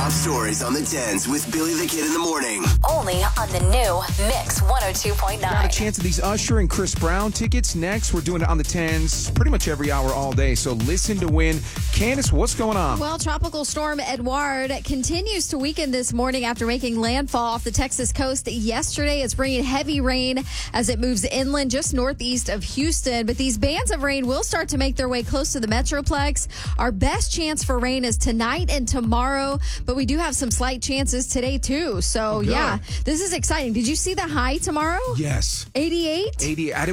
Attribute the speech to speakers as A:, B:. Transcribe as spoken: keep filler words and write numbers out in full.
A: top stories on the tens with Billy the Kid in the morning.
B: Only on the new Mix one oh two point nine.
C: Got a chance at these Usher and Chris Brown tickets next. We're doing it on the tens pretty much every hour all day, so listen to win. Candace, what's going on?
D: Well, Tropical Storm Edouard continues to weaken this morning after making landfall off the Texas coast yesterday. It's bringing heavy rain as it moves inland just northeast of Houston. But these bands of rain will start to make their way close to the Metroplex. Our best chance for rain is tonight and tomorrow, but we do have some slight chances today, too. So,
C: Oh,
D: yeah, this is exciting. Did you see the high tomorrow?
C: Yes.
D: eighty-eight?
C: eighty. I